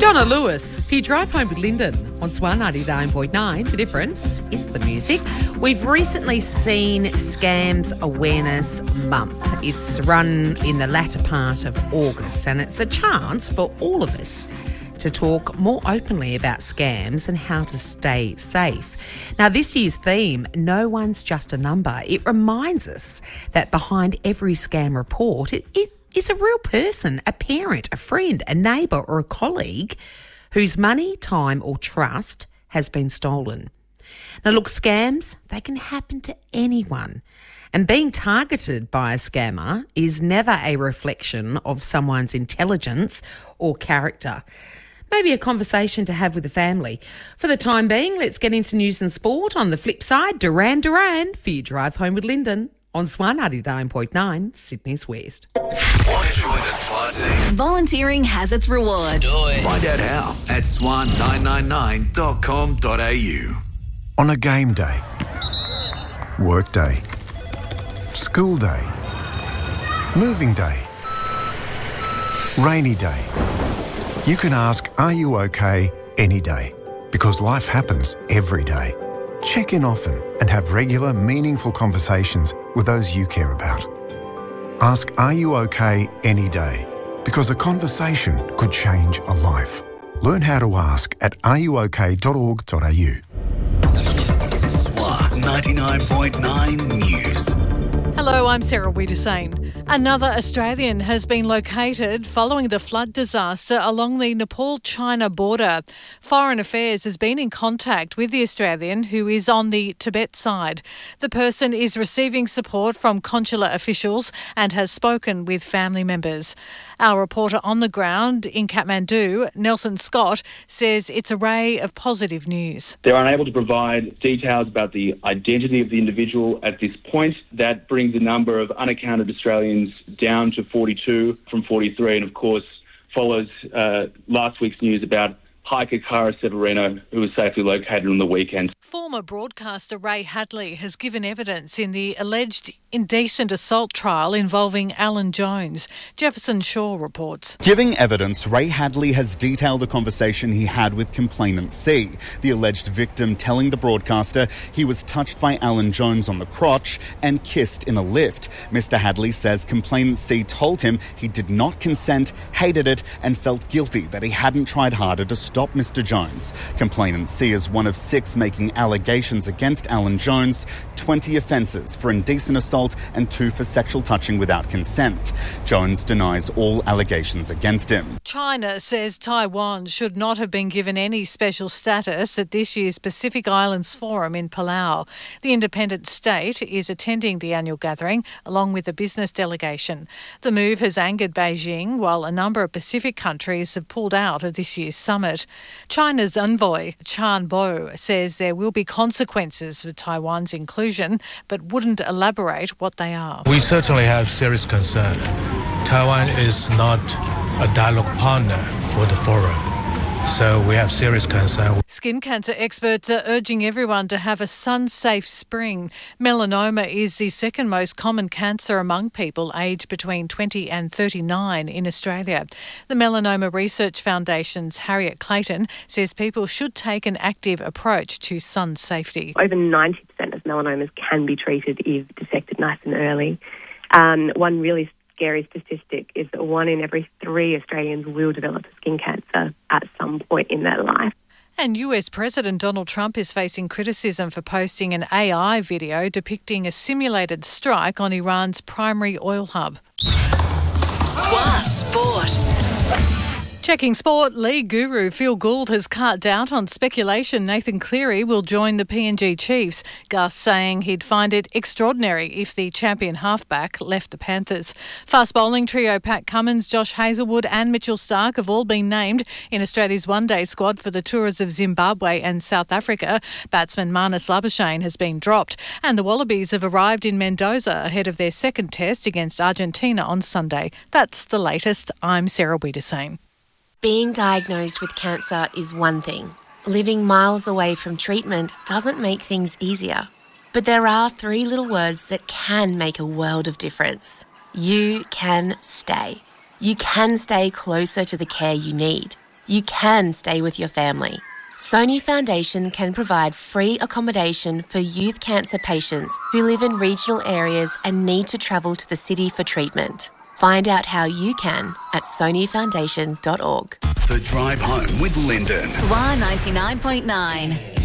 Donna Lewis, if you drive home with Lyndon on Swan 99.9, the difference is the music. We've recently seen Scams Awareness Month. It's run in the latter part of August, and it's a chance for all of us to talk more openly about scams and how to stay safe. Now, this year's theme, No One's Just a Number, it reminds us that behind every scam report, it is a real person, a parent, a friend, a neighbour or a colleague whose money, time or trust has been stolen. Now look, scams, they can happen to anyone. And being targeted by a scammer is never a reflection of someone's intelligence or character. Maybe a conversation to have with the family. For the time being, let's get into news and sport. On the flip side, Duran Duran for your drive home with Lyndon on Swan 99.9, Sydney's West. Want to join the Swan team? Volunteering has its rewards. Do it. Find out how at swan999.com.au. On a game day, work day, school day, moving day, rainy day. You can ask, are you okay, any day? Because life happens every day. Check in often and have regular, meaningful conversations with those you care about. Ask, are you okay, any day? Because a conversation could change a life. Learn how to ask at areyouok.org.au. Swan 99.9 News. Hello, I'm Sarah Wiedersane. Another Australian has been located following the flood disaster along the Nepal-China border. Foreign Affairs has been in contact with the Australian who is on the Tibet side. The person is receiving support from consular officials and has spoken with family members. Our reporter on the ground in Kathmandu, Nelson Scott, says it's a ray of positive news. They're unable to provide details about the identity of the individual at this point. That brings the number of unaccounted Australians down to 42 from 43, and of course follows last week's news about hiker Cara Severino, who was safely located on the weekend. Former broadcaster Ray Hadley has given evidence in the alleged indecent assault trial involving Alan Jones. Jefferson Shaw reports. Giving evidence, Ray Hadley has detailed a conversation he had with complainant C, the alleged victim telling the broadcaster he was touched by Alan Jones on the crotch and kissed in a lift. Mr. Hadley says complainant C told him he did not consent, hated it and felt guilty that he hadn't tried harder to stop Mr. Jones. Complainant C is one of 6 making allegations against Alan Jones, 20 offences for indecent assault and 2 for sexual touching without consent. Jones denies all allegations against him. China says Taiwan should not have been given any special status at this year's Pacific Islands Forum in Palau. The independent state is attending the annual gathering along with a business delegation. The move has angered Beijing, while a number of Pacific countries have pulled out of this year's summit. China's envoy, Chan Bo, says there will be consequences for Taiwan's inclusion, but wouldn't elaborate what they are. We certainly have serious concern. Taiwan is not a dialogue partner for the forum, so we have serious concern. Skin cancer experts are urging everyone to have a sun-safe spring. Melanoma is the second most common cancer among people aged between 20 and 39 in Australia. The Melanoma Research Foundation's Harriet Clayton says people should take an active approach to sun safety. Over 90% of melanomas can be treated if detected nice and early. One really scary statistic is that 1 in every 3 Australians will develop skin cancer at some point in their life. And US President Donald Trump is facing criticism for posting an AI video depicting a simulated strike on Iran's primary oil hub. Swan Sport. Checking sport, league guru Phil Gould has cut doubt on speculation Nathan Cleary will join the PNG Chiefs. Gus saying he'd find it extraordinary if the champion halfback left the Panthers. Fast bowling trio Pat Cummins, Josh Hazlewood and Mitchell Starc have all been named in Australia's one-day squad for the tours of Zimbabwe and South Africa. Batsman Marnus Labuschagne has been dropped, and the Wallabies have arrived in Mendoza ahead of their second test against Argentina on Sunday. That's the latest. I'm Sarah Wiedersane. Being diagnosed with cancer is one thing. Living miles away from treatment doesn't make things easier. But there are 3 little words that can make a world of difference. You can stay. You can stay closer to the care you need. you can stay with your family. Sony Foundation can provide free accommodation for youth cancer patients who live in regional areas and need to travel to the city for treatment. Find out how you can at sonyfoundation.org. The Drive Home with Lyndon. SWA 99.9.